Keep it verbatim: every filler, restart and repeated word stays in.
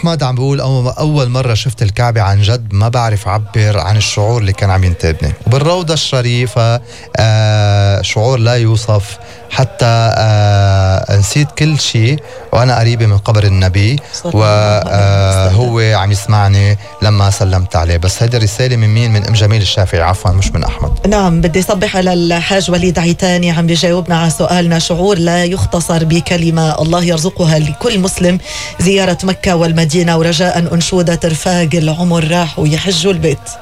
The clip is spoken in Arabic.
أحمد عم بقول أول مرة شفت الكعبة عن جد ما بعرف عبر عن الشعور اللي كان عم ينتابني. وبالروضة الشريفة آه شعور لا يوصف، حتى آه نسيت كل شيء وأنا قريبة من قبر النبي وهو آه عم يسمعني لما سلمت عليه. بس هيدي الرسالة من مين؟ من أم جميل الشافعي، عفوا مش من أحمد. نعم، بدي صبح على الحاج وليد عيتاني عم بيجاوبنا على سؤالنا. شعور لا يختصر بكلمة، الله يرزقها لكل مسلم زيارة مكة والمدينة، ورجاء أنشودة رفاق العمر راح ويحجوا البيت.